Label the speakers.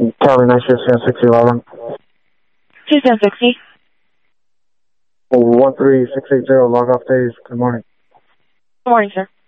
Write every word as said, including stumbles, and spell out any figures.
Speaker 1: Cali nine six seven sixty eleven.
Speaker 2: two seven sixty.
Speaker 1: one three six eight zero log off days. Good morning.
Speaker 2: Good morning, sir.